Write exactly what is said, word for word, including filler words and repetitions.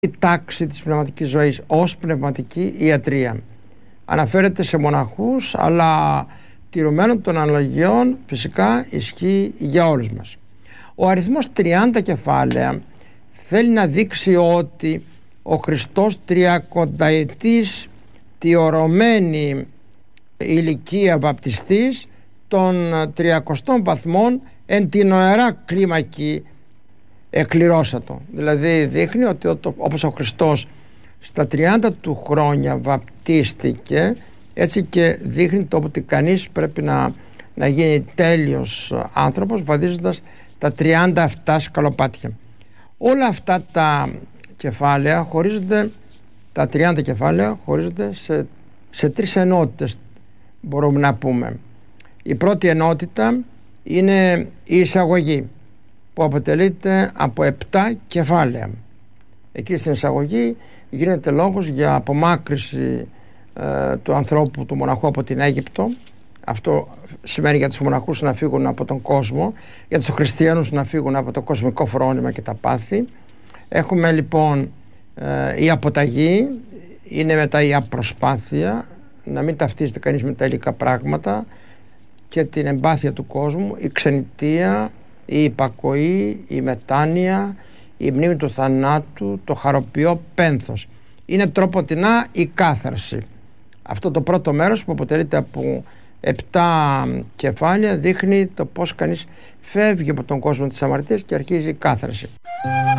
η τάξη της πνευματικής ζωής ως πνευματική ιατρία. Αναφέρεται σε μοναχούς, αλλά τηρουμένων των αναλογιών φυσικά ισχύει για όλους μας. Ο αριθμός τριάντα κεφάλαια θέλει να δείξει ότι ο Χριστός τριακονταετής τιωρωμένη ηλικία βαπτιστής των τριακοστών βαθμών εν την οερά κλίμακη εκκληρώσατο. Δηλαδή δείχνει ότι όπως ο Χριστός στα τριάντα του χρόνια βαπτίστηκε, έτσι και δείχνει το ότι κανείς πρέπει να, να γίνει τέλειος άνθρωπος βαδίζοντας τα τριάντα αυτά σκαλοπάτια. Όλα αυτά τα κεφάλαια χωρίζονται, τα τριάντα κεφάλαια χωρίζονται σε, σε τρεις ενότητες, μπορούμε να πούμε. Η πρώτη ενότητα είναι η εισαγωγή, που αποτελείται από επτά κεφάλαια. Εκεί στην εισαγωγή γίνεται λόγος για απομάκρυση ε, του ανθρώπου, του μοναχού από την Αίγυπτο. Αυτό σημαίνει για τους μοναχούς να φύγουν από τον κόσμο, για τους χριστιανούς να φύγουν από το κοσμικό φρόνημα και τα πάθη. Έχουμε λοιπόν ε, η αποταγή, είναι μετά η απροσπάθεια, να μην ταυτίζεται κανείς με τα υλικά πράγματα και την εμπάθεια του κόσμου, η ξενιτεία, η υπακοή, η μετάνοια, η μνήμη του θανάτου, το χαροποιό πένθος. Είναι τροποτινά η κάθαρση. Αυτό το πρώτο μέρος που αποτελείται από επτά κεφάλαια δείχνει το πώς κανείς φεύγει από τον κόσμο της αμαρτίας και αρχίζει η κάθαρση.